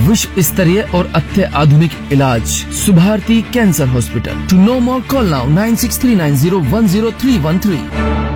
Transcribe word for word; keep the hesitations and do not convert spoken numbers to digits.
विश्व स्तरीय और अत्याधुनिक इलाज Subharti cancer hospital. To know more call now nine six three nine zero one zero three one three.